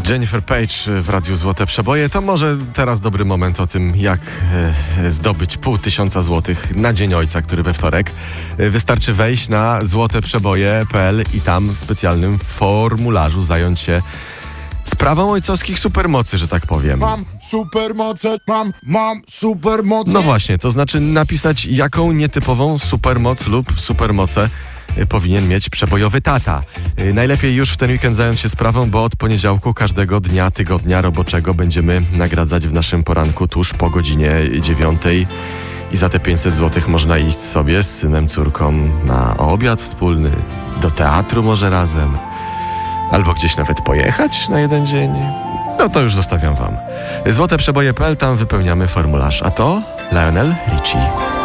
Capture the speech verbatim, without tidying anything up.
Jennifer Page w Radiu Złote Przeboje. To może teraz dobry moment o tym, jak e, zdobyć pół tysiąca złotych na Dzień Ojca, który we wtorek. E, wystarczy wejść na złote przeboje kropka p l i tam w specjalnym formularzu zająć się sprawą ojcowskich supermocy, że tak powiem. Mam supermoce, mam, mam supermoce. No właśnie, to znaczy napisać, jaką nietypową supermoc lub supermoce powinien mieć przebojowy tata. Najlepiej już w ten weekend zająć się sprawą, bo od poniedziałku każdego dnia tygodnia roboczego będziemy nagradzać w naszym poranku tuż po godzinie dziewiątej i za te pięćset złotych można iść sobie z synem, córką na obiad wspólny, do teatru może razem, albo gdzieś nawet pojechać na jeden dzień. No to już zostawiam wam. złote przeboje kropka p l, tam wypełniamy formularz. A to Lionel Richie.